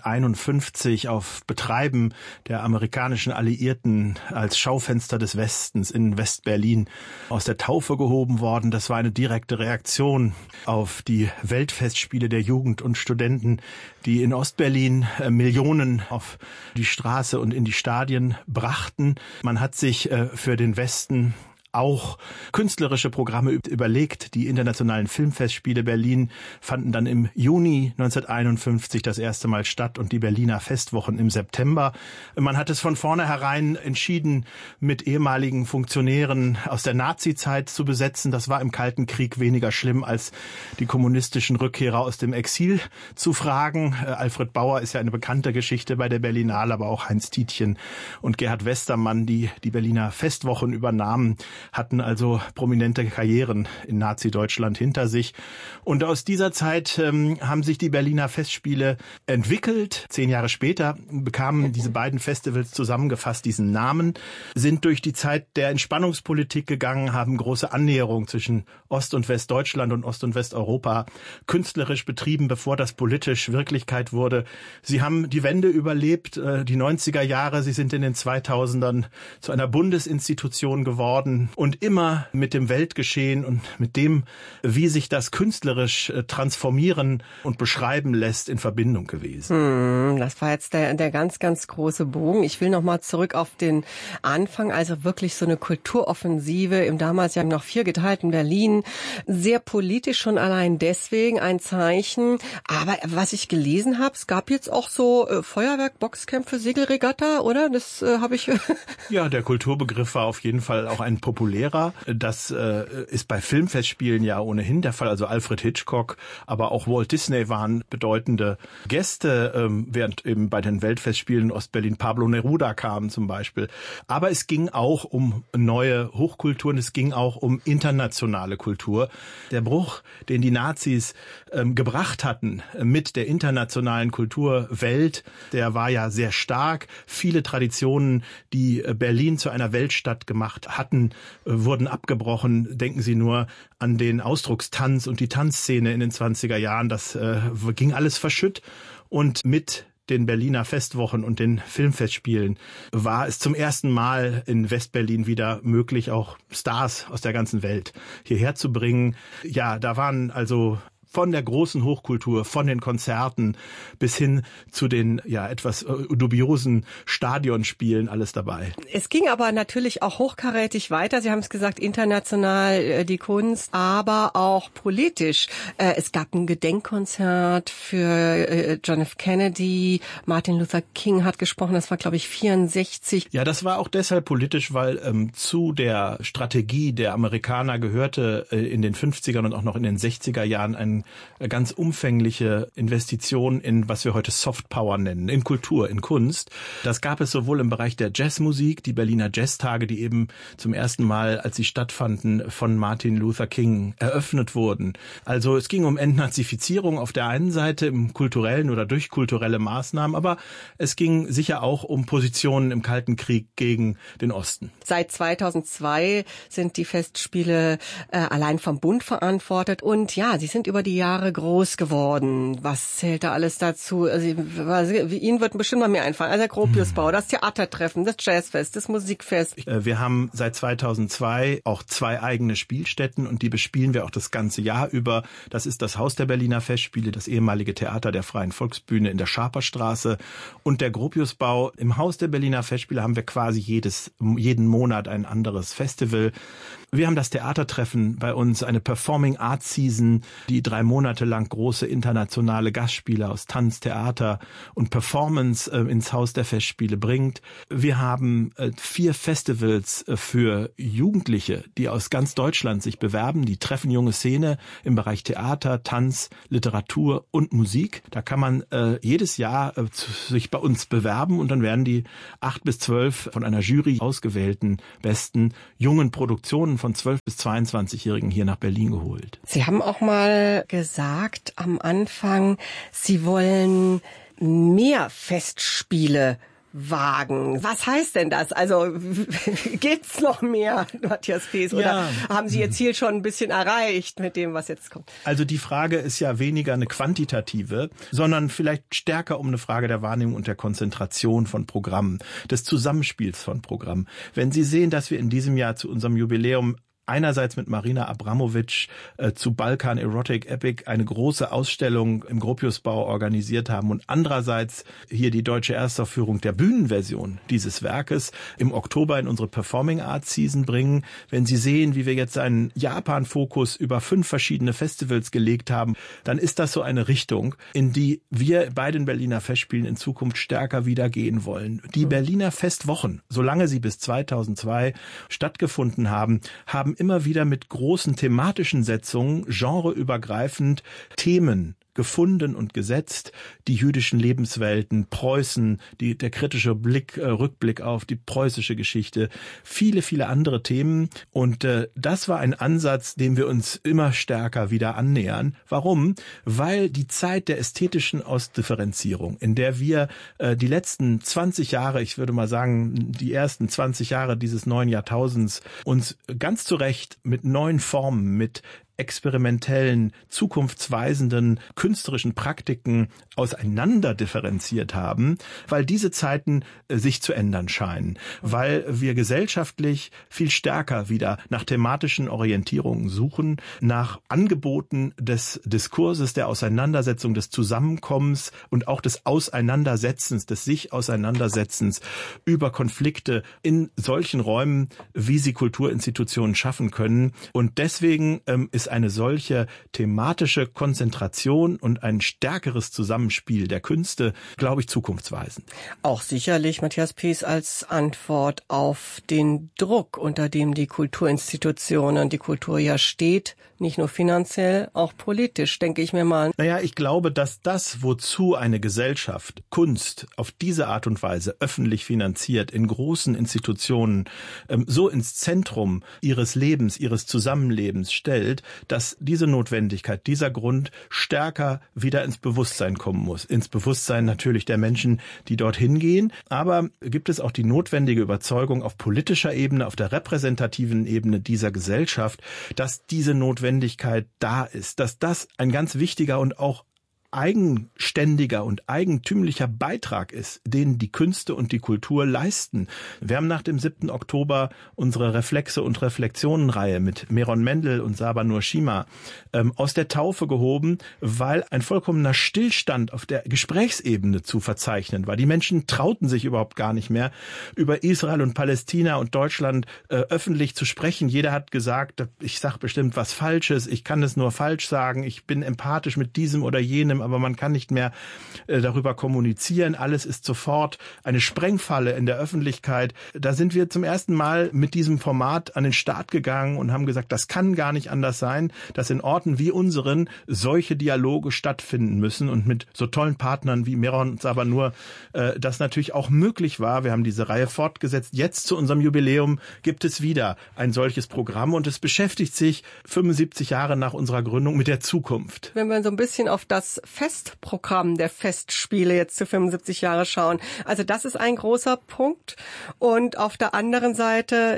Speaker 13: 1951 auf Betreiben der amerikanischen Alliierten als Schaufenster des Westens in West-Berlin aus der Taufe gehoben worden. Das war eine direkte Reaktion auf die Weltfestspiele der Jugend und Studenten, die in Ostberlin Millionen auf die Straße und in die Stadien brachten. Man hat sich für den Westen auch künstlerische Programme überlegt. Die internationalen Filmfestspiele Berlin fanden dann im Juni 1951 das erste Mal statt und die Berliner Festwochen im September. Man hat es von vornherein entschieden, mit ehemaligen Funktionären aus der Nazizeit zu besetzen. Das war im Kalten Krieg weniger schlimm, als die kommunistischen Rückkehrer aus dem Exil zu fragen. Alfred Bauer ist ja eine bekannte Geschichte bei der Berlinale, aber auch Heinz Tietjen und Gerhard Westermann, die die Berliner Festwochen übernahmen, hatten also prominente Karrieren in Nazi-Deutschland hinter sich. Und aus dieser Zeit haben sich die Berliner Festspiele entwickelt. 10 Jahre später bekamen diese beiden Festivals zusammengefasst diesen Namen, sind durch die Zeit der Entspannungspolitik gegangen, haben große Annäherung zwischen Ost- und Westdeutschland und Ost- und Westeuropa künstlerisch betrieben, bevor das politisch Wirklichkeit wurde. Sie haben die Wende überlebt, die 90er Jahre. Sie sind in den 2000ern zu einer Bundesinstitution geworden und immer mit dem Weltgeschehen und mit dem, wie sich das künstlerisch transformieren und beschreiben lässt, in Verbindung gewesen.
Speaker 12: Das war jetzt der ganz, ganz große Bogen. Ich will noch mal zurück auf den Anfang, also wirklich so eine Kulturoffensive im damals ja noch 4 geteilten Berlin. Sehr politisch schon allein deswegen ein Zeichen. Aber was ich gelesen habe, es gab jetzt auch so Feuerwerk, Boxkämpfe, Segelregatta, oder? Das habe ich...
Speaker 13: Ja, der Kulturbegriff war auf jeden Fall auch ein populärer. Das ist bei Filmfestspielen ja ohnehin der Fall. Also Alfred Hitchcock, aber auch Walt Disney waren bedeutende Gäste, während eben bei den Weltfestspielen in Ostberlin Pablo Neruda kam zum Beispiel. Aber es ging auch um neue Hochkulturen, es ging auch um internationale Kultur. Der Bruch, den die Nazis gebracht hatten mit der internationalen Kulturwelt, der war ja sehr stark. Viele Traditionen, die Berlin zu einer Weltstadt gemacht hatten, wurden abgebrochen. Denken Sie nur an den Ausdruckstanz und die Tanzszene in den 20er Jahren. Das ging alles verschütt. Und mit den Berliner Festwochen und den Filmfestspielen war es zum ersten Mal in Westberlin wieder möglich, auch Stars aus der ganzen Welt hierher zu bringen. Ja, da waren also von der großen Hochkultur, von den Konzerten bis hin zu den ja etwas dubiosen Stadionspielen alles dabei.
Speaker 12: Es ging aber natürlich auch hochkarätig weiter. Sie haben es gesagt, international die Kunst, aber auch politisch. Es gab ein Gedenkkonzert für John F. Kennedy. Martin Luther King hat gesprochen. Das war, glaube ich, 64.
Speaker 13: Ja, das war auch deshalb politisch, weil zu der Strategie der Amerikaner gehörte in den 50ern und auch noch in den 60er Jahren eine ganz umfängliche Investition in, was wir heute Soft Power nennen, in Kultur, in Kunst. Das gab es sowohl im Bereich der Jazzmusik, die Berliner Jazztage, die eben zum ersten Mal, als sie stattfanden, von Martin Luther King eröffnet wurden. Also es ging um Entnazifizierung auf der einen Seite im kulturellen oder durch kulturelle Maßnahmen, aber es ging sicher auch um Positionen im Kalten Krieg gegen den Osten.
Speaker 12: Seit 2002 sind die Festspiele allein vom Bund verantwortet und ja, sie sind über die die Jahre groß geworden. Was zählt da alles dazu? Also, Ihnen wird bestimmt noch mehr einfallen. Also der Gropiusbau, das Theatertreffen, das Jazzfest, das Musikfest.
Speaker 13: Wir haben seit 2002 auch 2 eigene Spielstätten und die bespielen wir auch das ganze Jahr über. Das ist das Haus der Berliner Festspiele, das ehemalige Theater der Freien Volksbühne in der Schaperstraße und der Gropiusbau. Im Haus der Berliner Festspiele haben wir quasi jeden Monat ein anderes Festival. Wir haben das Theatertreffen bei uns, eine Performing Arts Season, die 3 Monate lang große internationale Gastspiele aus Tanz, Theater und Performance ins Haus der Festspiele bringt. Wir haben 4 Festivals für Jugendliche, die aus ganz Deutschland sich bewerben. Die treffen junge Szene im Bereich Theater, Tanz, Literatur und Musik. Da kann man jedes Jahr sich bei uns bewerben und dann werden die 8 bis 12 von einer Jury ausgewählten besten jungen Produktionen von 12- bis 22-Jährigen hier nach Berlin geholt.
Speaker 12: Sie haben auch mal gesagt am Anfang, Sie wollen mehr Festspiele wagen. Was heißt denn das? Also gibt's noch mehr, Matthias Pees? Oder haben Sie Ihr Ziel schon ein bisschen erreicht mit dem, was jetzt kommt?
Speaker 13: Also die Frage ist ja weniger eine quantitative, sondern vielleicht stärker um eine Frage der Wahrnehmung und der Konzentration von Programmen, des Zusammenspiels von Programmen. Wenn Sie sehen, dass wir in diesem Jahr zu unserem Jubiläum einerseits mit Marina Abramovic zu Balkan Erotic Epic eine große Ausstellung im Gropiusbau organisiert haben und andererseits hier die deutsche Erstaufführung der Bühnenversion dieses Werkes im Oktober in unsere Performing Arts Season bringen. Wenn Sie sehen, wie wir jetzt einen Japan-Fokus über 5 verschiedene Festivals gelegt haben, dann ist das so eine Richtung, in die wir bei den Berliner Festspielen in Zukunft stärker wieder gehen wollen. Die Berliner Festwochen, solange sie bis 2002 stattgefunden haben, haben immer wieder mit großen thematischen Setzungen, genreübergreifend Themen gefunden und gesetzt, die jüdischen Lebenswelten, Preußen, der kritische Rückblick auf die preußische Geschichte, viele, viele andere Themen. Und das war ein Ansatz, dem wir uns immer stärker wieder annähern. Warum? Weil die Zeit der ästhetischen Ausdifferenzierung, in der wir die letzten 20 Jahre, ich würde mal sagen, die ersten 20 Jahre dieses neuen Jahrtausends uns ganz zu Recht mit neuen Formen, mit experimentellen, zukunftsweisenden, künstlerischen Praktiken auseinander differenziert haben, weil diese Zeiten sich zu ändern scheinen, weil wir gesellschaftlich viel stärker wieder nach thematischen Orientierungen suchen, nach Angeboten des Diskurses, der Auseinandersetzung, des Zusammenkommens und auch des Auseinandersetzens, des Sich-Auseinandersetzens über Konflikte in solchen Räumen, wie sie Kulturinstitutionen schaffen können. Und deswegen ist eine solche thematische Konzentration und ein stärkeres Zusammenspiel der Künste, glaube ich, zukunftsweisend.
Speaker 12: Auch sicherlich, Matthias Pees, als Antwort auf den Druck, unter dem die Kulturinstitutionen, die Kultur ja steht, nicht nur finanziell, auch politisch, denke ich mir mal.
Speaker 13: Naja, ich glaube, dass das, wozu eine Gesellschaft Kunst auf diese Art und Weise öffentlich finanziert, in großen Institutionen so ins Zentrum ihres Lebens, ihres Zusammenlebens stellt, dass diese Notwendigkeit, dieser Grund stärker wieder ins Bewusstsein kommen muss. Ins Bewusstsein natürlich der Menschen, die dorthin gehen. Aber gibt es auch die notwendige Überzeugung auf politischer Ebene, auf der repräsentativen Ebene dieser Gesellschaft, dass diese Notwendigkeit da ist, dass das ein ganz wichtiger und auch eigenständiger und eigentümlicher Beitrag ist, den die Künste und die Kultur leisten. Wir haben nach dem 7. Oktober unsere Reflexe- und Reflexionenreihe mit Meron Mendel und Saba Nurshima aus der Taufe gehoben, weil ein vollkommener Stillstand auf der Gesprächsebene zu verzeichnen war. Die Menschen trauten sich überhaupt gar nicht mehr, über Israel und Palästina und Deutschland öffentlich zu sprechen. Jeder hat gesagt, ich sage bestimmt was Falsches, ich kann es nur falsch sagen, ich bin empathisch mit diesem oder jenem, aber man kann nicht mehr darüber kommunizieren. Alles ist sofort eine Sprengfalle in der Öffentlichkeit. Da sind wir zum ersten Mal mit diesem Format an den Start gegangen und haben gesagt, das kann gar nicht anders sein, dass in Orten wie unseren solche Dialoge stattfinden müssen und mit so tollen Partnern wie Meron und Sabanur das natürlich auch möglich war. Wir haben diese Reihe fortgesetzt. Jetzt zu unserem Jubiläum gibt es wieder ein solches Programm und es beschäftigt sich 75 Jahre nach unserer Gründung mit der Zukunft.
Speaker 12: Wenn wir so ein bisschen auf das Festprogramm der Festspiele jetzt zu 75 Jahre schauen. Also das ist ein großer Punkt. Und auf der anderen Seite,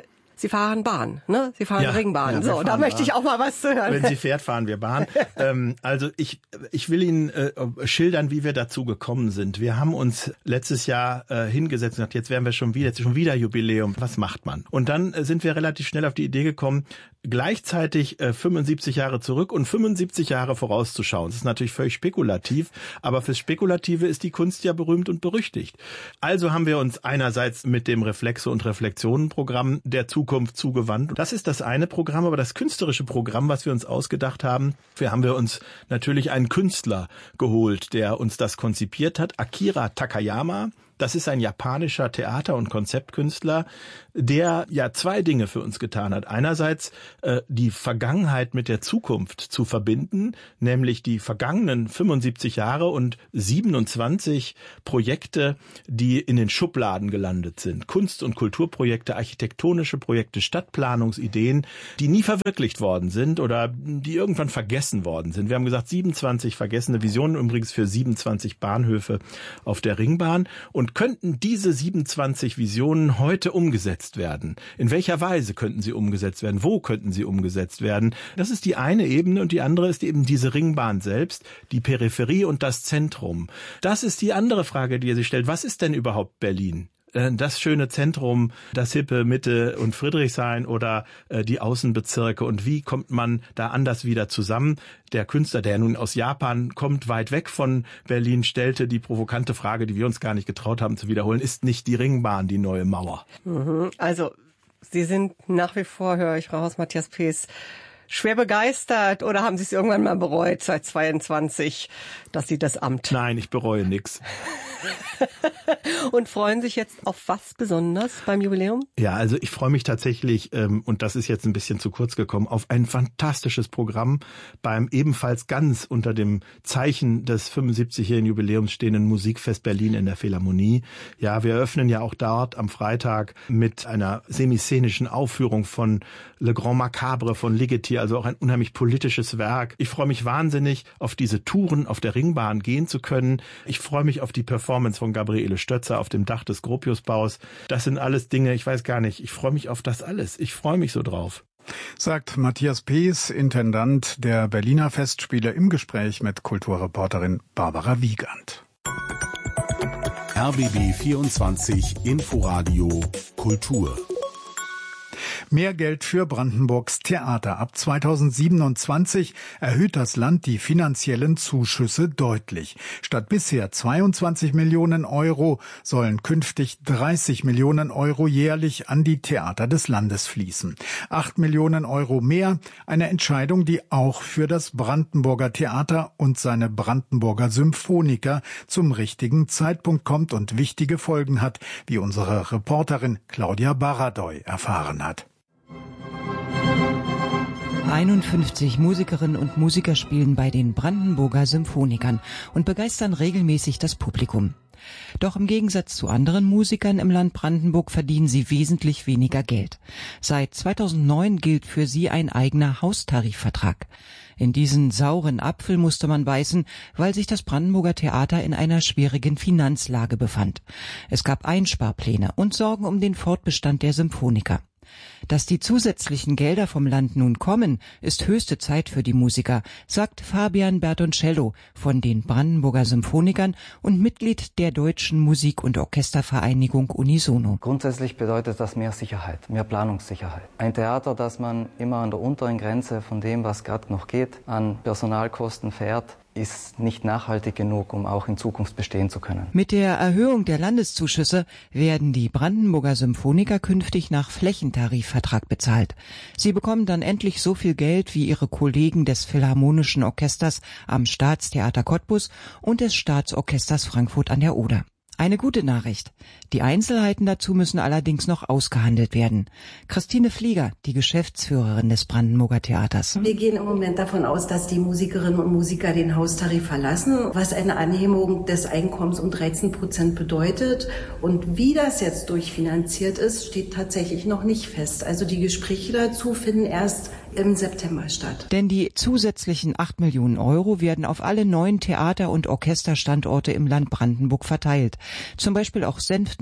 Speaker 12: Sie fahren Bahn, ne? Sie fahren Ringbahn.
Speaker 13: Ja,
Speaker 12: so, da möchte ich auch mal was zu hören.
Speaker 13: Wenn sie fährt, fahren wir Bahn. Also ich will Ihnen schildern, wie wir dazu gekommen sind. Wir haben uns letztes Jahr hingesetzt und gesagt, jetzt ist schon wieder Jubiläum. Was macht man? Und dann sind wir relativ schnell auf die Idee gekommen, gleichzeitig 75 Jahre zurück und 75 Jahre vorauszuschauen. Das ist natürlich völlig spekulativ, aber fürs Spekulative ist die Kunst ja berühmt und berüchtigt. Also haben wir uns einerseits mit dem Reflexe- und Reflexionenprogramm der Zukunft zugewandt. Das ist das eine Programm, aber das künstlerische Programm, was wir uns ausgedacht haben, haben wir uns natürlich einen Künstler geholt, der uns das konzipiert hat, Akira Takayama. Das ist ein japanischer Theater- und Konzeptkünstler, der ja zwei Dinge für uns getan hat. Einerseits die Vergangenheit mit der Zukunft zu verbinden, nämlich die vergangenen 75 Jahre und 27 Projekte, die in den Schubladen gelandet sind. Kunst- und Kulturprojekte, architektonische Projekte, Stadtplanungsideen, die nie verwirklicht worden sind oder die irgendwann vergessen worden sind. Wir haben gesagt, 27 vergessene Visionen, übrigens für 27 Bahnhöfe auf der Ringbahn. Und könnten diese 27 Visionen heute umgesetzt werden? In welcher Weise könnten sie umgesetzt werden? Wo könnten sie umgesetzt werden? Das ist die eine Ebene und die andere ist eben diese Ringbahn selbst, die Peripherie und das Zentrum. Das ist die andere Frage, die sich stellt. Was ist denn überhaupt Berlin? Das schöne Zentrum, das hippe Mitte und Friedrichshain oder die Außenbezirke und wie kommt man da anders wieder zusammen? Der Künstler, der nun aus Japan kommt, weit weg von Berlin, stellte die provokante Frage, die wir uns gar nicht getraut haben zu wiederholen, ist nicht die Ringbahn die neue Mauer?
Speaker 12: Also Sie sind nach wie vor, höre ich raus, Matthias Pees, schwer begeistert oder haben Sie es irgendwann mal bereut, seit 22, dass Sie das Amt?
Speaker 13: Nein, ich bereue nichts.
Speaker 12: Und freuen sich jetzt auf was besonders beim Jubiläum?
Speaker 13: Ja, also ich freue mich tatsächlich, und das ist jetzt ein bisschen zu kurz gekommen, auf ein fantastisches Programm beim ebenfalls ganz unter dem Zeichen des 75-jährigen Jubiläums stehenden Musikfest Berlin in der Philharmonie. Ja, wir eröffnen ja auch dort am Freitag mit einer semiszenischen Aufführung von Le Grand Macabre von Ligeti, also auch ein unheimlich politisches Werk. Ich freue mich wahnsinnig, auf diese Touren auf der Ringbahn gehen zu können. Ich freue mich auf die Performance von Gabriele Stötzer auf dem Dach des Gropiusbaus. Das sind alles Dinge, ich weiß gar nicht, ich freue mich auf das alles. Ich freue mich so drauf.
Speaker 4: Sagt Matthias Pees, Intendant der Berliner Festspiele, im Gespräch mit Kulturreporterin Barbara Wiegand.
Speaker 5: RBB 24 Inforadio Kultur.
Speaker 4: Mehr Geld für Brandenburgs Theater. Ab 2027 erhöht das Land die finanziellen Zuschüsse deutlich. Statt bisher 22 Millionen Euro sollen künftig 30 Millionen Euro jährlich an die Theater des Landes fließen. 8 Millionen Euro mehr, eine Entscheidung, die auch für das Brandenburger Theater und seine Brandenburger Symphoniker zum richtigen Zeitpunkt kommt und wichtige Folgen hat, wie unsere Reporterin Claudia Baradoy erfahren hat.
Speaker 14: 51 Musikerinnen und Musiker spielen bei den Brandenburger Symphonikern und begeistern regelmäßig das Publikum. Doch im Gegensatz zu anderen Musikern im Land Brandenburg verdienen sie wesentlich weniger Geld. Seit 2009 gilt für sie ein eigener Haustarifvertrag. In diesen sauren Apfel musste man beißen, weil sich das Brandenburger Theater in einer schwierigen Finanzlage befand. Es gab Einsparpläne und Sorgen um den Fortbestand der Symphoniker. Dass die zusätzlichen Gelder vom Land nun kommen, ist höchste Zeit für die Musiker, sagt Fabian Bertoncello von den Brandenburger Symphonikern und Mitglied der Deutschen Musik- und Orchestervereinigung Unisono.
Speaker 15: Grundsätzlich bedeutet das mehr Sicherheit, mehr Planungssicherheit. Ein Theater, das man immer an der unteren Grenze von dem, was gerade noch geht, an Personalkosten fährt, ist nicht nachhaltig genug, um auch in Zukunft bestehen zu können.
Speaker 14: Mit der Erhöhung der Landeszuschüsse werden die Brandenburger Symphoniker künftig nach Flächentarifvertrag bezahlt. Sie bekommen dann endlich so viel Geld wie ihre Kollegen des Philharmonischen Orchesters am Staatstheater Cottbus und des Staatsorchesters Frankfurt an der Oder. Eine gute Nachricht. Die Einzelheiten dazu müssen allerdings noch ausgehandelt werden. Christine Flieger, die Geschäftsführerin des Brandenburger Theaters.
Speaker 16: Wir gehen im Moment davon aus, dass die Musikerinnen und Musiker den Haustarif verlassen, was eine Anhebung des Einkommens um 13% bedeutet. Und wie das jetzt durchfinanziert ist, steht tatsächlich noch nicht fest. Also die Gespräche dazu finden erst im September statt.
Speaker 14: Denn die zusätzlichen 8 Millionen Euro werden auf alle 9 Theater- und Orchesterstandorte im Land Brandenburg verteilt. Zum Beispiel auch Senftenberg,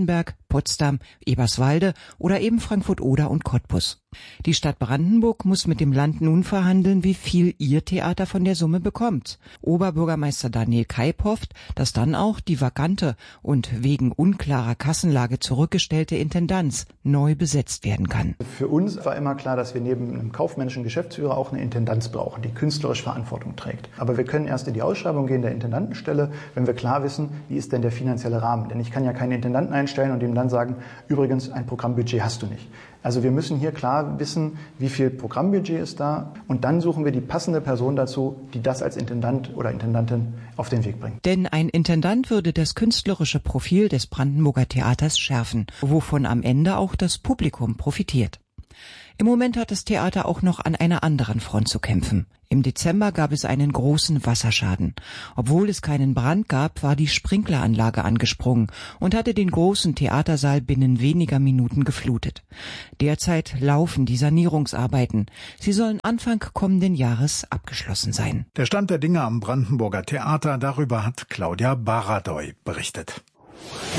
Speaker 14: Potsdam, Eberswalde oder eben Frankfurt-Oder und Cottbus. Die Stadt Brandenburg muss mit dem Land nun verhandeln, wie viel ihr Theater von der Summe bekommt. Oberbürgermeister Daniel Keip hofft, dass dann auch die vakante und wegen unklarer Kassenlage zurückgestellte Intendanz neu besetzt werden kann.
Speaker 17: Für uns war immer klar, dass wir neben einem kaufmännischen Geschäftsführer auch eine Intendanz brauchen, die künstlerisch Verantwortung trägt. Aber wir können erst in die Ausschreibung gehen der Intendantenstelle, wenn wir klar wissen, wie ist denn der finanzielle Rahmen. Denn ich kann ja keinen Intendanten einstellen und ihm dann sagen, übrigens, ein Programmbudget hast du nicht. Also wir müssen hier klar wissen, wie viel Programmbudget ist da und dann suchen wir die passende Person dazu, die das als Intendant oder Intendantin auf den Weg bringt.
Speaker 14: Denn ein Intendant würde das künstlerische Profil des Brandenburger Theaters schärfen, wovon am Ende auch das Publikum profitiert. Im Moment hat das Theater auch noch an einer anderen Front zu kämpfen. Im Dezember gab es einen großen Wasserschaden. Obwohl es keinen Brand gab, war die Sprinkleranlage angesprungen und hatte den großen Theatersaal binnen weniger Minuten geflutet. Derzeit laufen die Sanierungsarbeiten. Sie sollen Anfang kommenden Jahres abgeschlossen sein.
Speaker 4: Der Stand der Dinge am Brandenburger Theater, darüber hat Claudia Baradoy berichtet.